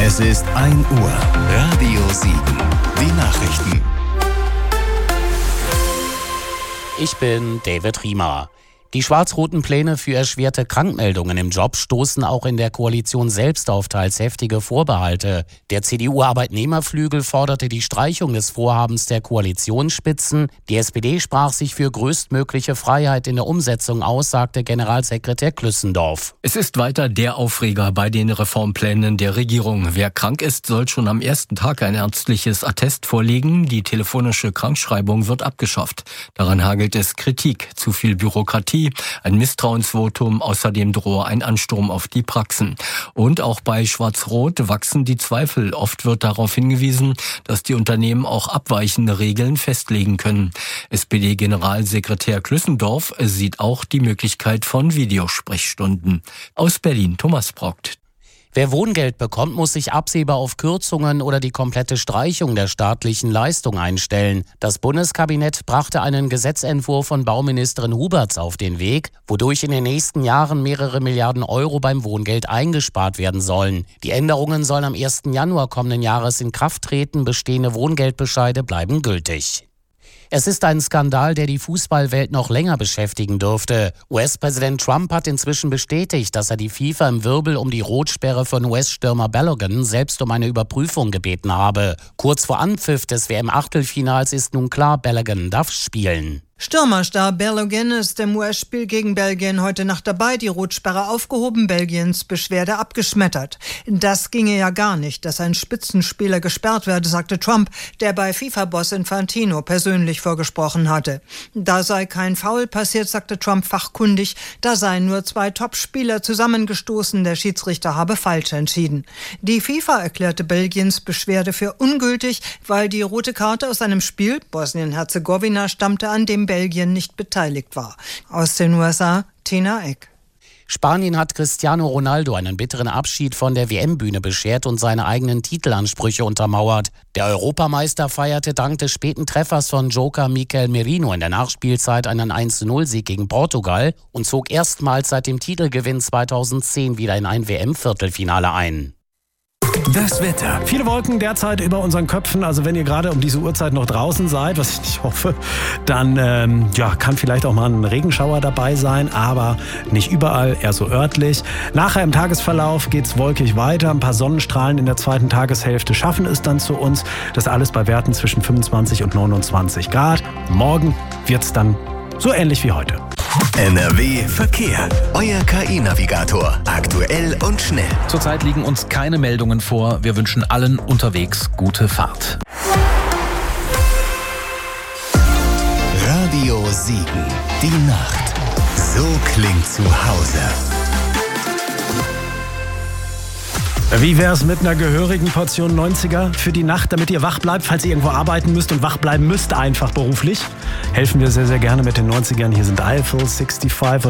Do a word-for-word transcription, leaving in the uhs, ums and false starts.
Es ist ein Uhr. Radio sieben. Die Nachrichten. Ich bin David Riemer. Die schwarz-roten Pläne für erschwerte Krankmeldungen im Job stoßen auch in der Koalition selbst auf teils heftige Vorbehalte. Der C D U-Arbeitnehmerflügel forderte die Streichung des Vorhabens der Koalitionsspitzen. Die S P D sprach sich für größtmögliche Freiheit in der Umsetzung aus, sagte Generalsekretär Klüssendorf. Es ist weiter der Aufreger bei den Reformplänen der Regierung. Wer krank ist, soll schon am ersten Tag ein ärztliches Attest vorlegen. Die telefonische Krankschreibung wird abgeschafft. Daran hagelt es Kritik. Zu viel Bürokratie, ein Misstrauensvotum, außerdem drohe ein Ansturm auf die Praxen. Und auch bei Schwarz-Rot wachsen die Zweifel. Oft wird darauf hingewiesen, dass die Unternehmen auch abweichende Regeln festlegen können. S P D-Generalsekretär Klüssendorf sieht auch die Möglichkeit von Videosprechstunden. Aus Berlin, Thomas Brockt. Wer Wohngeld bekommt, muss sich absehbar auf Kürzungen oder die komplette Streichung der staatlichen Leistung einstellen. Das Bundeskabinett brachte einen Gesetzentwurf von Bauministerin Huberts auf den Weg, wodurch in den nächsten Jahren mehrere Milliarden Euro beim Wohngeld eingespart werden sollen. Die Änderungen sollen am ersten Januar kommenden Jahres in Kraft treten. Bestehende Wohngeldbescheide bleiben gültig. Es ist ein Skandal, der die Fußballwelt noch länger beschäftigen dürfte. U S-Präsident Trump hat inzwischen bestätigt, dass er die FIFA im Wirbel um die Rotsperre von U S-Stürmer Balogun selbst um eine Überprüfung gebeten habe. Kurz vor Anpfiff des W M-Achtelfinals ist nun klar, Balogun darf spielen. Stürmerstar Balogun ist im U S-Spiel gegen Belgien heute Nacht dabei. Die Rotsperre aufgehoben, Belgiens Beschwerde abgeschmettert. Das ginge ja gar nicht, dass ein Spitzenspieler gesperrt werde, sagte Trump, der bei FIFA-Boss Infantino persönlich vorgesprochen hatte. Da sei kein Foul passiert, sagte Trump fachkundig. Da seien nur zwei Topspieler zusammengestoßen. Der Schiedsrichter habe falsch entschieden. Die FIFA erklärte Belgiens Beschwerde für ungültig, weil die rote Karte aus einem Spiel, Bosnien-Herzegowina, stammte, an dem Belgien nicht beteiligt war. Aus den U S A, Tina Eck. Spanien hat Cristiano Ronaldo einen bitteren Abschied von der W M-Bühne beschert und seine eigenen Titelansprüche untermauert. Der Europameister feierte dank des späten Treffers von Joker Mikel Merino in der Nachspielzeit einen eins zu null Sieg gegen Portugal und zog erstmals seit dem Titelgewinn zweitausendzehn wieder in ein W M-Viertelfinale ein. Das Wetter. Viele Wolken derzeit über unseren Köpfen. Also wenn ihr gerade um diese Uhrzeit noch draußen seid, was ich nicht hoffe, dann ähm, ja, kann vielleicht auch mal ein Regenschauer dabei sein, aber nicht überall, eher so örtlich. Nachher im Tagesverlauf geht's wolkig weiter. Ein paar Sonnenstrahlen in der zweiten Tageshälfte schaffen es dann zu uns. Das alles bei Werten zwischen fünfundzwanzig und neunundzwanzig Grad. Morgen wird's dann so ähnlich wie heute. N R W Verkehr. Euer K I-Navigator. Aktuell und schnell. Zurzeit liegen uns keine Meldungen vor. Wir wünschen allen unterwegs gute Fahrt. Radio sieben. Die Nacht. So klingt zu Hause. Wie wär's mit einer gehörigen Portion neunziger für die Nacht, damit ihr wach bleibt, falls ihr irgendwo arbeiten müsst und wach bleiben müsst, einfach beruflich? Helfen wir sehr, sehr gerne mit den neunzigern. Hier sind Eiffel sechsundsiebzig